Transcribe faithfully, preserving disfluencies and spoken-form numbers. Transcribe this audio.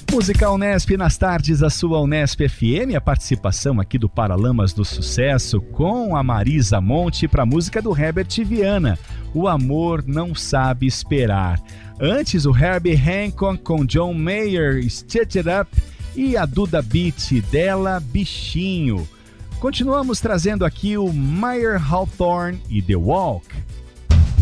Música Unesp nas tardes, a sua Unesp F M, a participação aqui do Paralamas do Sucesso com a Marisa Monte para a música do Herbert Viana, O Amor Não Sabe Esperar. Antes, o Herbie Hancock com John Mayer, Stitch It Up, e a Duda Beat dela, Bichinho. Continuamos trazendo aqui o Mayer Hawthorne e The Walk.